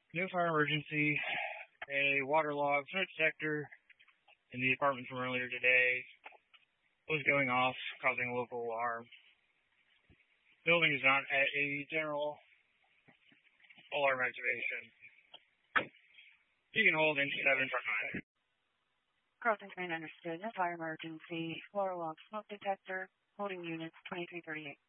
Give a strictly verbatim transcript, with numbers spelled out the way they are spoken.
No fire emergency. A water log smoke detector in the apartment from earlier today was going off, causing a local alarm. Building is not at a general alarm activation. You can hold into seven for nine. Carlton Crane understood. No fire emergency. Water log smoke detector. Holding units twenty-three thirty-eight.